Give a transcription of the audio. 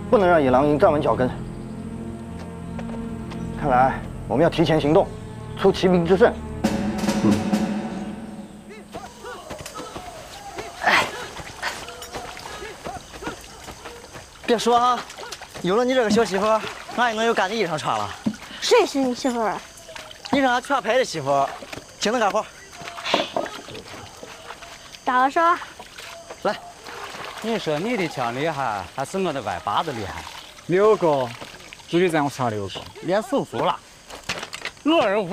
不能让野狼营站稳脚跟。看来我们要提前行动，出骑兵之胜。 别说啊，有了你这个小媳妇，俺也能有干的衣裳穿了。 谁是你媳妇儿？ 你是俺全排的媳妇，听着干活。 搭个手。 来， 你说你的枪厉害，还是我的歪把子厉害 6个，足以让我杀6个， 连手数了。 我儿